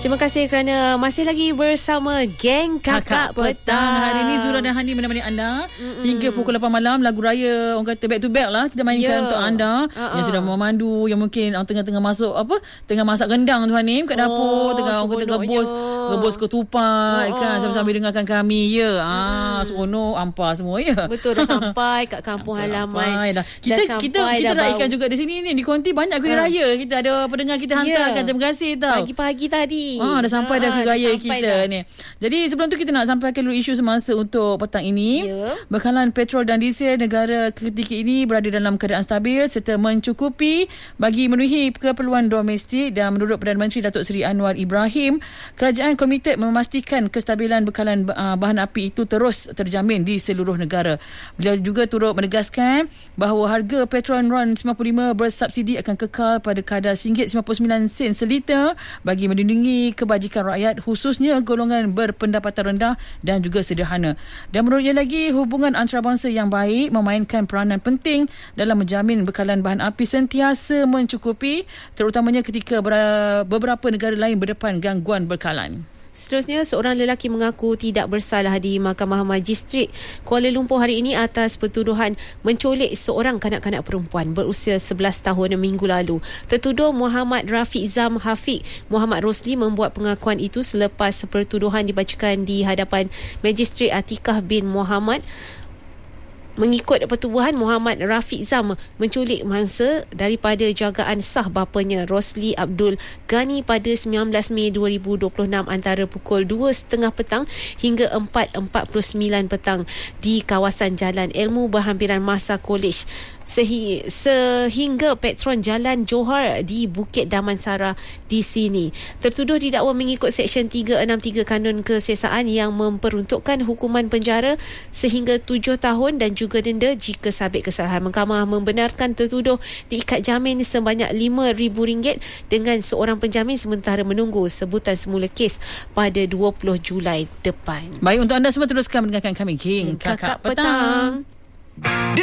Terima kasih kerana masih lagi bersama Geng Kakak Petang. Hari ini Zura dan Hani menemani anda hingga pukul 8 malam. Lagu raya orang kata back to back lah kita mainkan untuk anda yang sedang memandu, yang mungkin tengah-tengah masuk tengah masak rendang tu Hanim kat dapur, tengah orang kata rebus ketupat kan, sambil-sambil dengarkan kami seronok ampar semua Betul, dah sampai kat kampung halaman. Kita raikan juga di sini ni, di Konti banyak kuih raya. Kita ada pendengar kita hantarkan. Terima kasih tau. Pagi-pagi tadi. Dah sampai dah kuih raya kita ni. Jadi sebelum tu kita nak sampaikan dulu isu semasa untuk petang ini. Bekalan petrol dan diesel negara ketika ini berada dalam keadaan stabil serta mencukupi bagi memenuhi keperluan domestik. Dan menurut Perdana Menteri Datuk Seri Anwar Ibrahim, kerajaan komited memastikan kestabilan bekalan bahan api itu terus terjamin di seluruh negara. Beliau juga turut menegaskan bahawa harga petrol RON 95 bersubsidi akan kekal pada kadar RM1.99 seliter bagi melindungi kebajikan rakyat, khususnya golongan berpendapatan rendah dan juga sederhana. Dan menurutnya lagi, hubungan antarabangsa yang baik memainkan peranan penting dalam menjamin bekalan bahan api sentiasa mencukupi, terutamanya ketika beberapa negara lain berdepan gangguan bekalan. Seterusnya, seorang lelaki mengaku tidak bersalah di Mahkamah Magistrat Kuala Lumpur hari ini atas pertuduhan menculik seorang kanak-kanak perempuan berusia 11 tahun minggu lalu. Tertuduh Muhammad Rafiq Zam Hafiq Muhammad Rosli membuat pengakuan itu selepas pertuduhan dibacakan di hadapan Magistrat Atikah bin Muhammad. Mengikut pertubuhan, Muhammad Rafiq Zam menculik mangsa daripada jagaan sah bapanya Rosli Abdul Ghani pada 19 Mei 2026 antara pukul 2.30 petang hingga 4.49 petang di kawasan Jalan Ilmu Berhampiran Masa Kolej sehingga Petron Jalan Johor di Bukit Damansara di sini. Tertuduh didakwa mengikut Seksyen 363 Kanun Kesesaan yang memperuntukkan hukuman penjara sehingga 7 tahun dan juga denda jika sabit kesalahan. Mahkamah membenarkan tertuduh diikat jamin sebanyak RM5,000 dengan seorang penjamin sementara menunggu sebutan semula kes pada 20 Julai depan. Baik, untuk anda semua teruskan mendengarkan kami Geng Kakak Petang.